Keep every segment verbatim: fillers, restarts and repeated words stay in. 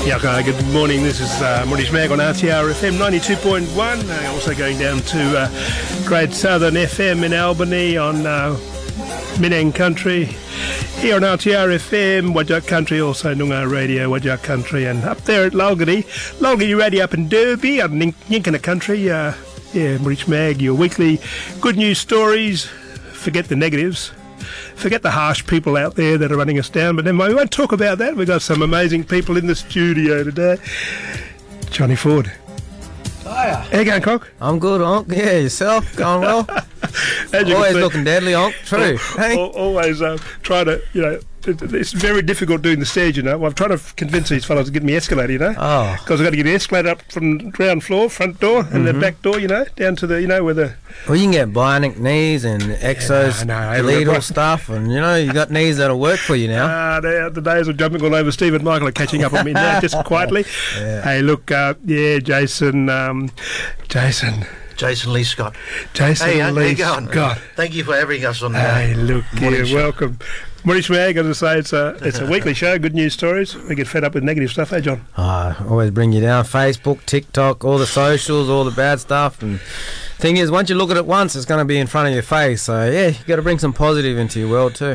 Yeah, okay, good morning. This is uh, Moorish Mag on R T R F M ninety-two point one. Uh, also going down to uh, Great Southern F M in Albany on uh, Minang Country. Here on R T R F M, Wajak Country, also Noongar Radio, Wajak Country, and up there at Lalgiri, Lalgiri Radio up in Derby, on Yinkana Country. Uh, yeah, Moorish Mag, your weekly good news stories. Forget the negatives. Forget the harsh people out there that are running us down, but then we won't talk about that. We've got some amazing people in the studio today. Johnny Ford. Hiya. How you going, Cock? I'm good, Onk. Yeah, yourself? Going well? Always looking deadly, Onk. True. Al- hey? al- always uh, trying to, you know, it, it's very difficult doing the stage, you know. Well, I'm trying to convince these fellows to get me escalator, you know. Oh. Because I've got to get the escalator up from the ground floor, front door, and Mm-hmm. the back door, you know, down to the, you know, where the... Well, you can get bionic knees and exos, Yeah, no, no, every- lethal stuff, and, you know, you got knees that'll work for you now. Ah, the, the days of jumping all over Steve and Michael are catching up on me now, just quietly. Yeah. Hey, look, uh, yeah, Jason, um, Jason, Jason Lee Scott. Jason Hey, how Lee you going? Scott. Thank you for having us on. Hey, Uh, look, Morning yeah, show. welcome. Moorish Mag, as I say, it's a, it's a weekly show, good news stories. We get fed up with negative stuff, hey, John? Oh, always bring you down. Facebook, TikTok, all the socials, all the bad stuff. And thing is, once you look at it once, it's going to be in front of your face. So, yeah, you got to bring some positive into your world, too.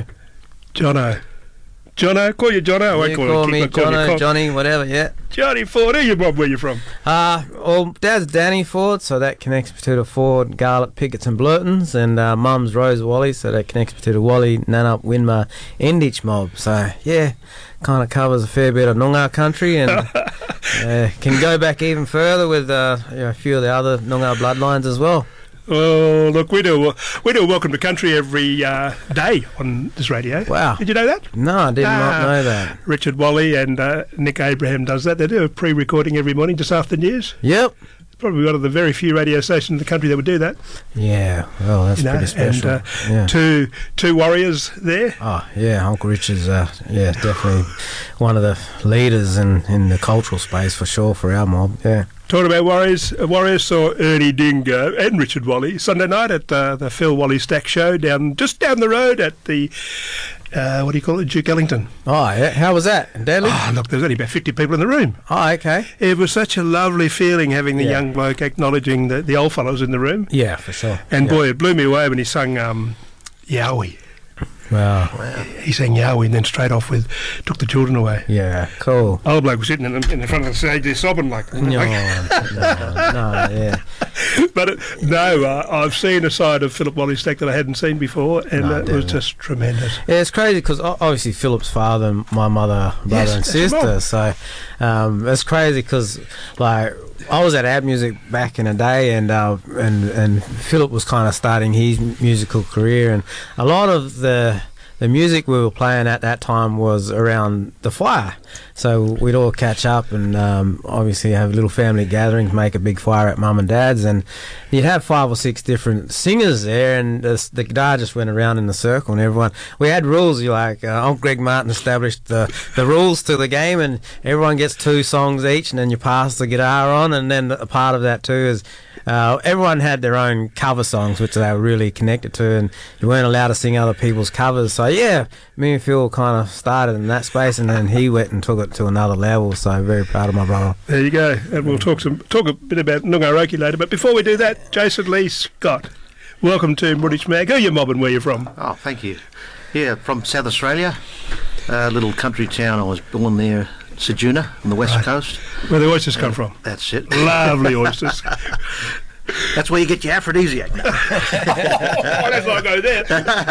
Jono. Jono, call you Jono. I won't You call, call keep me on calling you Jono, Cock. Johnny, whatever, yeah. Johnny Ford, who you, Bob? Where you from? Uh, well, Dad's Danny Ford, so that connects me to the Ford, Garlic, Pickets and Blurtons, and uh, Mum's Rose Wally, so that connects me to the Wally, Nanup, Winmar, Enditch mob. So, yeah, kind of covers a fair bit of Noongar country, and uh, can go back even further with uh, you know, a few of the other Noongar bloodlines as well. Oh, look, we do we do a Welcome to Country every uh, day on this radio. Wow. Did you know that? No, I did Ah. not know that. Richard Wally and uh, Nick Abraham does that. They do a pre-recording every morning just after the news. Yep. Probably one of the very few radio stations in the country that would do that. Yeah, well, that's You know, pretty special. and uh, yeah. two two warriors there. Oh, yeah, Uncle Rich is, uh, yeah, definitely one of the leaders in, in the cultural space for sure for our mob, yeah. Talking about Warriors, uh, Warriors saw Ernie Dingo and Richard Wally Sunday night at uh, the Phil Wally Stack Show down just down the road at the, uh, what do you call it, Duke Ellington. Oh, yeah, how was that? Deadly? Oh, look, there's only about fifty people in the room. Oh, okay. It was such a lovely feeling having the Yeah. young bloke acknowledging the, the old fellows in the room. Yeah, for sure. And yeah. boy, it blew me away when he sung um, Yowie. Wow. He sang Yowie and then straight off with Took the Children Away. Yeah, cool. Old bloke was sitting in the, in the front of the stage there sobbing like... No, no, no, yeah. But it, no, uh, I've seen a side of Philip Wally Stack that I hadn't seen before, and No, uh, it was definitely. just tremendous. Yeah, it's crazy because obviously Philip's father and my mother, brother Yes, and that's your sister, mum. so um, it's crazy because like I was at Ad Music back in the day, and uh, and and Philip was kind of starting his musical career, and a lot of the the music we were playing at that time was around the fire. So we'd all catch up and um, obviously have little family gatherings, make a big fire at mum and dad's, and you'd have five or six different singers there, and the, the guitar just went around in the circle, and everyone, we had rules. You like uh, Uncle Greg Martin established the, the rules to the game, and everyone gets two songs each, and then you pass the guitar on, and then a part of that too is uh, everyone had their own cover songs which they were really connected to, and you weren't allowed to sing other people's covers. So yeah, me and Phil kind of started in that space, and then he went and took it to another level, so very proud of my brother. There you go. And we'll talk some talk a bit about Noongaroki later. But before we do that, Jason Lee Scott, welcome to Moorish Mag. Who are you mobbing? Where you from? oh, thank you. Yeah, from South Australia, a little country town. I was born there, Sejuna, on the west Right. coast. Where the oysters come from? That's it. Lovely oysters. That's where you get your aphrodisiac. No, Why don't I go there?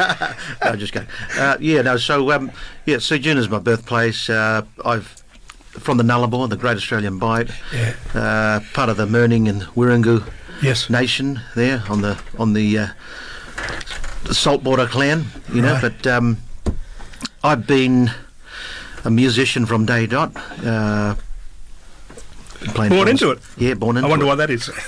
no just kidding. Uh, yeah, no. So um, yeah, Sejuna's my birthplace. Uh, I've from the Nullarbor, the Great Australian Bight. Yeah. Uh, part of the Murning and Wirringu Yes. nation there on the on the, uh, the Saltwater clan, you know. Right. But um, I've been a musician from day dot. Uh, been playing Born drums. into it. Yeah, born into I wonder it. why that is.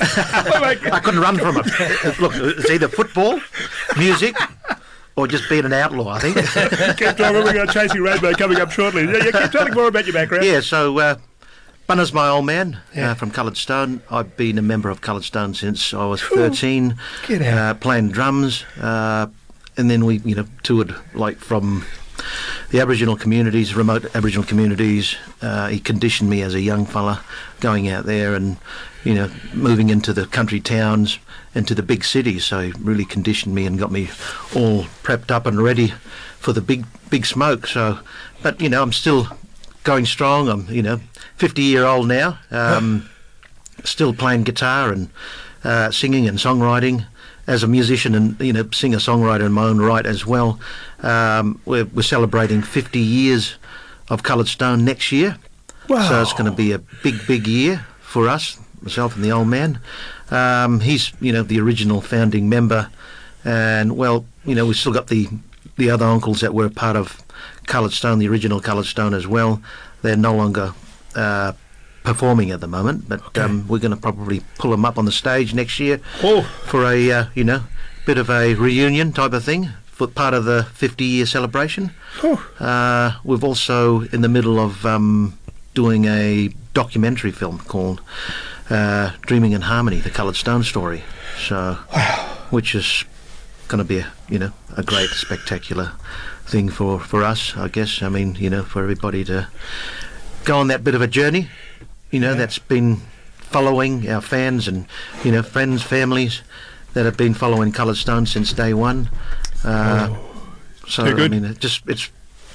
I couldn't run from it. Look, it's either football, music, or just being an outlaw, I think. Keep talking. We've got Chasing Rainbow coming up shortly. Yeah, yeah, keep telling more about your background. Yeah, so uh, Bunna's my old man Yeah. uh, from Coloured Stone. I've been a member of Coloured Stone since I was thirteen, Get out. uh, playing drums, uh, and then we, you know, toured like from the Aboriginal communities, remote Aboriginal communities. Uh, he conditioned me as a young fella, going out there and, you know, moving into the country towns, into the big cities. So he really conditioned me and got me all prepped up and ready for the big, big smoke. So, but you know, I'm still going strong. I'm, you know, fifty year old now. Um, still playing guitar and uh, singing and songwriting as a musician, and you know, singer songwriter in my own right as well. Um, we're, we're celebrating fifty years of Coloured Stone next year. Wow. So it's going to be a big, big year for us, myself and the old man. Um, he's, you know, the original founding member, and well, you know, we've still got the the other uncles that were part of Coloured Stone, the original Coloured Stone as well. They're no longer uh, performing at the moment, but Okay. um, we're going to probably pull them up on the stage next year Oh. for a uh, you know, bit of a reunion type of thing for part of the fifty year celebration. Oh. Uh, we've also in the middle of um, doing a documentary film called uh, Dreaming in Harmony, the Coloured Stone story. So, which is going to be a, you know, a great spectacular thing for, for us, I guess. I mean, you know, for everybody to go on that bit of a journey, you know, Yeah. that's been following our fans and, you know, friends, families that have been following Coloured Stone since day one. Uh, so, Very good. I mean, it just, it's,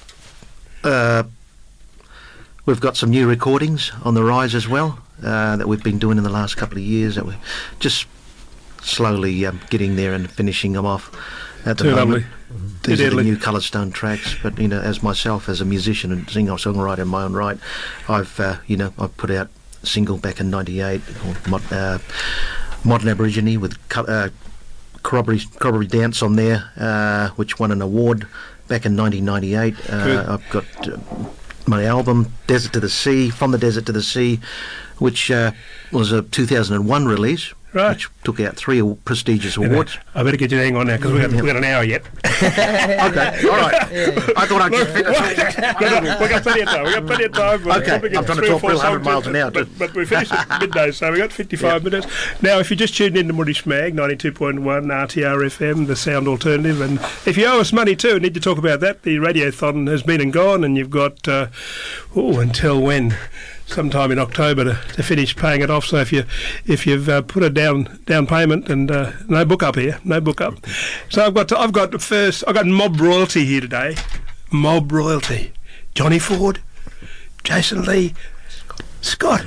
uh, we've got some new recordings on the rise as well, uh, that we've been doing in the last couple of years, that we're just slowly um, getting there and finishing them off at the Too moment. lovely. These Too are the deadly. new Coloured Stone tracks, but you know, as myself, as a musician and singer-songwriter in my own right, I've uh, you know, I've put out a single back in ninety-eight called Mod, uh, Modern Aborigine with co- uh, corroboree, corroboree dance on there, uh, which won an award back in nineteen ninety-eight. Good. Uh, I've got uh, my album Desert to the Sea, From the Desert to the Sea, which uh, was a two thousand one release. Right. Which took out three aw- prestigious You know, awards. I better get you to hang on now because we've got, Yeah. we've got an hour yet. Okay, all right. I thought I'd just fit it. no, no, we've got plenty of time. We've got plenty of time. We'll Okay, probably get I'm trying to three or talk four real one hundred songs miles in, an hour, But, too. but we finished at midday, so we've got fifty-five minutes. Now, if you just tuned in to Moorish Mag, ninety-two point one R T R F M, the sound alternative, and if you owe us money too, need to talk about that. The Radiothon has been and gone, and you've got, uh, oh, until when? Sometime in October to, to finish paying it off. So if you if you've uh, put a down down payment and uh, no book up here, no book up. So I've got to, I've got first I've got Mob Royalty here today. Mob Royalty, Johnny Ford, Jason Lee, Scott.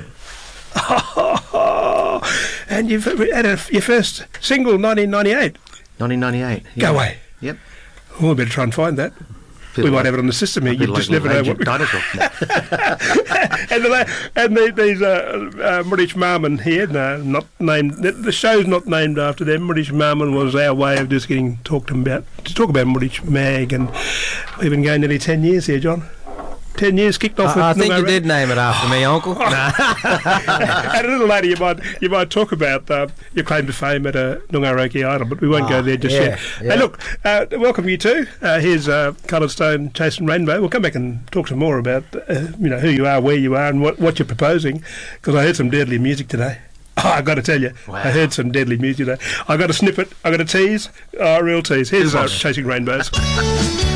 And you've had a, your first single, nineteen ninety-eight. nineteen ninety-eight. Go away. Yep. Oh, we better try and find that. Feel We might like- have it on the system here. I feel You just like never know Agent what. We, Dinosaur. and the, la- and the, these uh, uh, British Marmon here, no, not named. The, the show's not named after them. British Marmon was our way of just getting talked about to talk about British Mag, and we've been going nearly ten years here, John. Ten years kicked off. I, I with think you Noongar did name it after me, Uncle. Nah. And a little later, you might you might talk about uh, your claim to fame at a Noongaroki Idol, but we won't go Ah, there just yeah, yet. yeah. Hey, look, uh, welcome you two. Uh, here's uh, Coloured Stone, Chasing Rainbow. We'll come back and talk some more about uh, you know, who you are, where you are, and what, what you're proposing. Because I heard some deadly music today. Oh, I got to tell you, Wow. I heard some deadly music today. I got a snippet. I got a tease. Oh, a real tease. Here's uh, Chasing Rainbows.